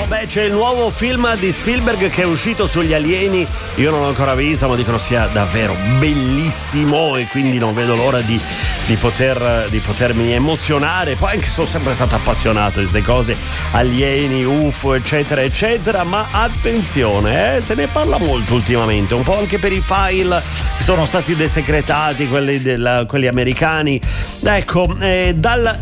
Beh, c'è il nuovo film di Spielberg che è uscito sugli alieni. Io non l'ho ancora visto, ma dicono sia davvero bellissimo e quindi non vedo l'ora di potermi emozionare. Poi anche sono sempre stato appassionato di queste cose, alieni, UFO, eccetera eccetera. Ma attenzione, se ne parla molto ultimamente, un po' anche per i file che sono stati desecretati, quelli americani. Ecco, dal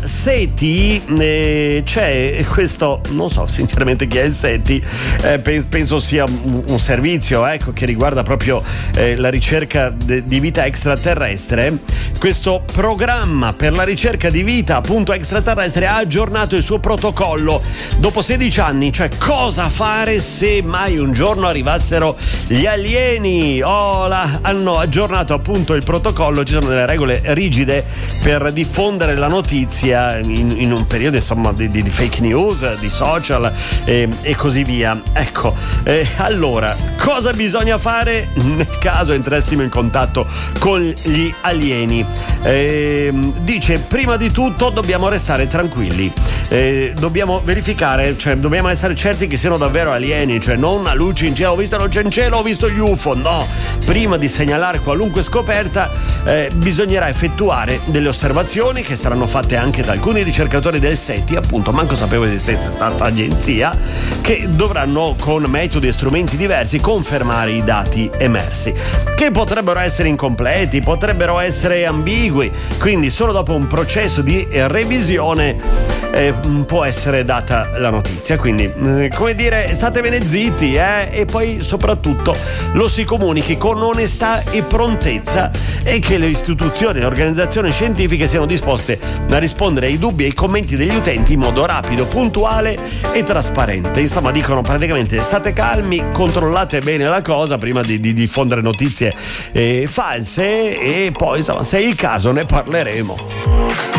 SETI c'è questo, non so sinceramente chi è il SETI, penso sia un servizio, ecco, che riguarda proprio la ricerca di vita extraterrestre. Questo programma per la ricerca di vita appunto extraterrestre ha aggiornato il suo protocollo dopo 16 anni, cioè cosa fare se mai un giorno arrivassero gli alieni. Hanno aggiornato appunto il protocollo, ci sono delle regole rigide per diffondere la notizia in un periodo insomma di fake news, di social e così via. Ecco, allora cosa bisogna fare nel caso entrassimo in contatto con gli alieni? Dice, prima di tutto dobbiamo restare tranquilli, dobbiamo verificare, cioè dobbiamo essere certi che siano davvero alieni, cioè non una luce in cielo, ho visto la luce in cielo, ho visto gli UFO. No, prima di segnalare qualunque scoperta bisognerà effettuare delle osservazioni che saranno fatte anche da alcuni ricercatori del SETI, appunto, manco sapevo esistesse questa agenzia, che dovranno con metodi e strumenti diversi confermare i dati emersi, che potrebbero essere incompleti, potrebbero essere ambigui, quindi solo dopo un processo di revisione può essere data la notizia. Quindi come dire, statevene zitti e poi soprattutto lo si comunichi con onestà e prontezza, e che le istituzioni e le organizzazioni scientifiche siano disposte a rispondere ai dubbi e ai commenti degli utenti in modo rapido, puntuale e trasparente. Insomma, dicono praticamente state calmi, controllate bene la cosa prima di diffondere notizie false, e poi insomma, se è il caso ne parleremo.